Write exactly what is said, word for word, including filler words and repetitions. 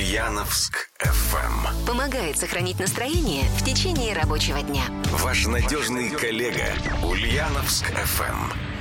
Ульяновск эф эм. Помогает сохранить настроение в течение рабочего дня. Ваш надежный коллега Ульяновск эф эм.